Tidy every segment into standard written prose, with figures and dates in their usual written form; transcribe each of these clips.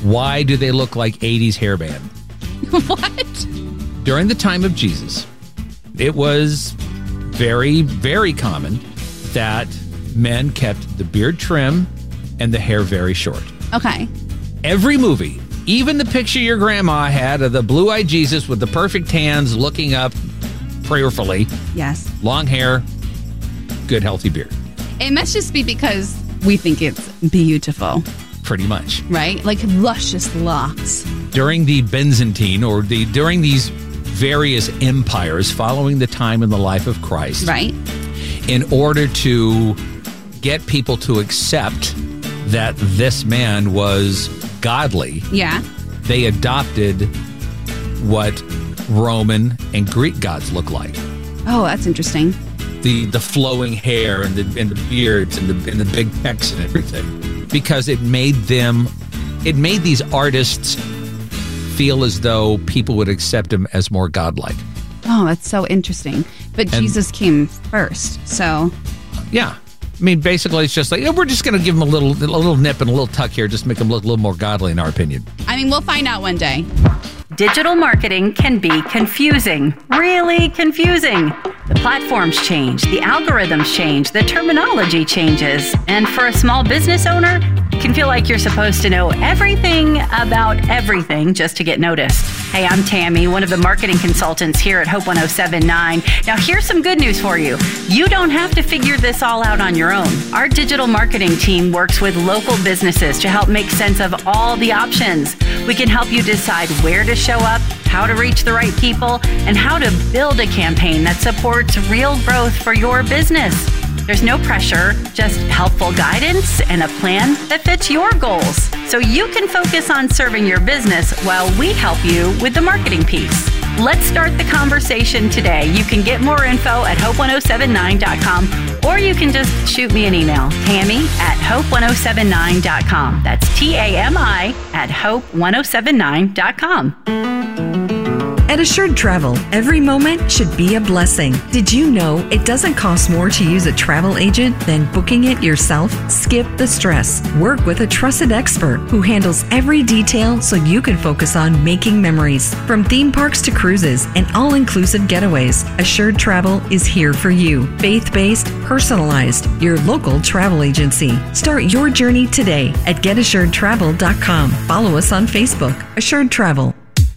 Why do they look like 80s hairband? What? During the time of Jesus, it was very, very common that men kept the beard trim and the hair very short. Okay. Every movie, even the picture your grandma had of the blue-eyed Jesus with the perfect hands looking up prayerfully. Yes. Long hair, good healthy beard. It must just be because we think it's beautiful. Pretty much. Right? Like luscious locks. During the Byzantine or during these various empires following the time in the life of Christ. Right. In order to get people to accept that this man was godly. Yeah. They adopted what Roman and Greek gods look like. Oh, that's interesting. The flowing hair and the beards and the big pecs and everything, because it made these artists feel as though people would accept him as more godlike. Oh, that's so interesting. But Jesus came first, so yeah. I mean, basically, it's just like, we're just going to give him a little nip and a little tuck here, just make him look a little more godly, in our opinion. I mean, we'll find out one day. Digital marketing can be confusing, really confusing. The platforms change, the algorithms change, the terminology changes. And for a small business owner, it can feel like you're supposed to know everything about everything just to get noticed. Hey, I'm Tammy, one of the marketing consultants here at Hope 1079. Now, here's some good news for you. You don't have to figure this all out on your own. Our digital marketing team works with local businesses to help make sense of all the options. We can help you decide where to show up, how to reach the right people, and how to build a campaign that supports real growth for your business. There's no pressure, just helpful guidance and a plan that fits your goals. So you can focus on serving your business while we help you with the marketing piece. Let's start the conversation today. You can get more info at hope1079.com, or you can just shoot me an email, Tammy@hope1079.com. That's TAMI at hope1079.com. At Assured Travel, every moment should be a blessing. Did you know it doesn't cost more to use a travel agent than booking it yourself? Skip the stress. Work with a trusted expert who handles every detail so you can focus on making memories. From theme parks to cruises and all-inclusive getaways, Assured Travel is here for you. Faith-based, personalized, your local travel agency. Start your journey today at getassuredtravel.com. Follow us on Facebook. Assured Travel.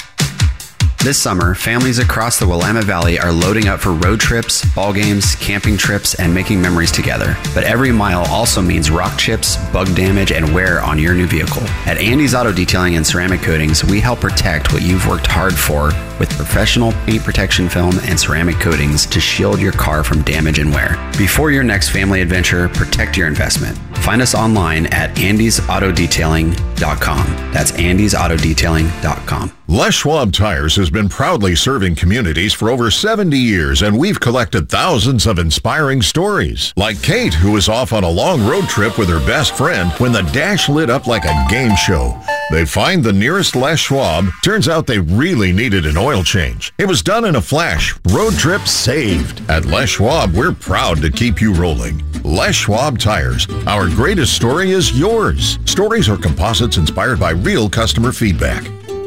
This summer, families across the Willamette Valley are loading up for road trips, ball games, camping trips, and making memories together. But every mile also means rock chips, bug damage, and wear on your new vehicle. At Andy's Auto Detailing and Ceramic Coatings, we help protect what you've worked hard for with professional paint protection film and ceramic coatings to shield your car from damage and wear. Before your next family adventure, protect your investment. Find us online at andysautodetailing.com. That's andysautodetailing.com. Les Schwab Tires has been proudly serving communities for over 70 years, and we've collected thousands of inspiring stories. Like Kate, who was off on a long road trip with her best friend when the dash lit up like a game show. They find the nearest Les Schwab. Turns out they really needed an oil change. It was done in a flash. Road trip saved. At Les Schwab, we're proud to keep you rolling. Les Schwab Tires. Our greatest story is yours. Stories are composites inspired by real customer feedback.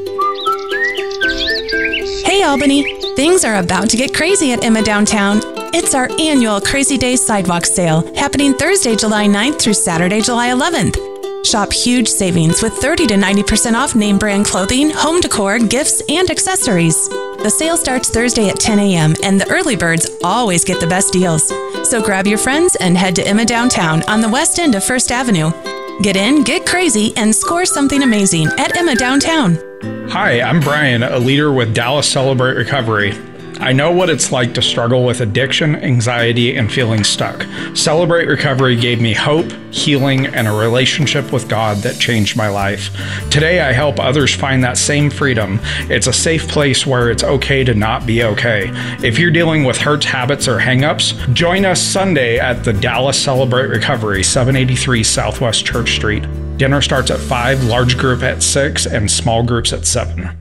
Hey Albany, things are about to get crazy at Emma Downtown. It's our annual Crazy Days Sidewalk Sale, happening Thursday, July 9th through Saturday, July 11th. Shop huge savings with 30 to 90% off name brand clothing, home decor, gifts, and accessories. The sale starts Thursday at 10 a.m. and the early birds always get the best deals. So grab your friends and head to Emma Downtown on the west end of First Avenue. Get in, get crazy, and score something amazing at Emma Downtown. Hi, I'm Brian, a leader with Dallas Celebrate Recovery. I know what it's like to struggle with addiction, anxiety, and feeling stuck. Celebrate Recovery gave me hope, healing, and a relationship with God that changed my life. Today, I help others find that same freedom. It's a safe place where it's okay to not be okay. If you're dealing with hurts, habits, or hangups, join us Sunday at the Dallas Celebrate Recovery, 783 Southwest Church Street. Dinner starts at 5, large group at 6, and small groups at 7.